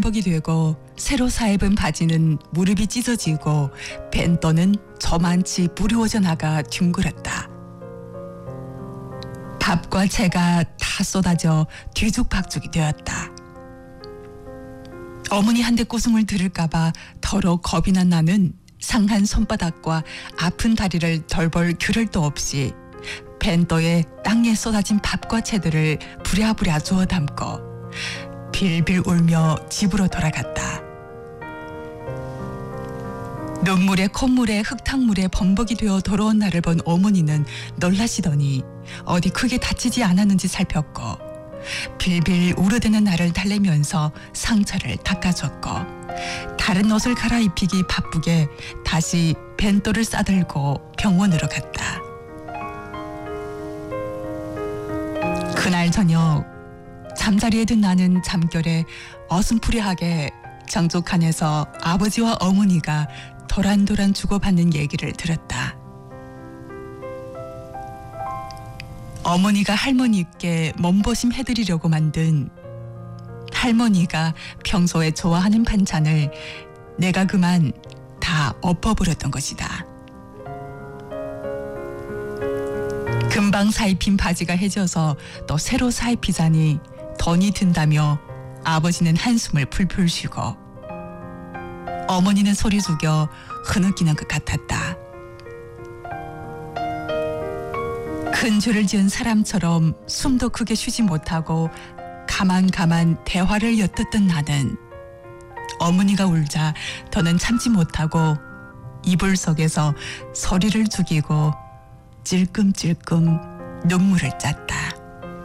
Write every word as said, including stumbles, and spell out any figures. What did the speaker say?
범벅이 되고 새로 사입은 바지는 무릎이 찢어지고 벤또는 저만치 무리워져 나가 뒹굴었다. 밥과 채가 다 쏟아져 뒤죽박죽이 되었다. 어머니 한 대 꼬승을 들을까봐 더러 겁이 난 나는 상한 손바닥과 아픈 다리를 덜벌 겨를도 없이 벤또에 땅에 쏟아진 밥과 채들을 부랴부랴 주워 담고 빌빌 울며 집으로 돌아갔다. 눈물에 콧물에 흙탕물에 범벅이 되어 돌아온 나를 본 어머니는 놀라시더니 어디 크게 다치지 않았는지 살폈고 빌빌 울어대는 나를 달래면서 상처를 닦아줬고 다른 옷을 갈아입히기 바쁘게 다시 벤또를 싸들고 병원으로 갔다. 그날 저녁 잠자리에 든 나는 잠결에 어슴푸레하게 장족간에서 아버지와 어머니가 도란도란 주고받는 얘기를 들었다. 어머니가 할머니께 몸보심 해드리려고 만든 할머니가 평소에 좋아하는 반찬을 내가 그만 다 엎어버렸던 것이다. 금방 사입힌 바지가 해져서 또 새로 사입히자니 돈이 든다며 아버지는 한숨을 풀풀 쉬고 어머니는 소리 죽여 흐느끼는 것 같았다. 큰 죄를 지은 사람처럼 숨도 크게 쉬지 못하고 가만가만 대화를 엿듣던 나는 어머니가 울자 더는 참지 못하고 이불 속에서 소리를 죽이고 찔끔찔끔 눈물을 짰다.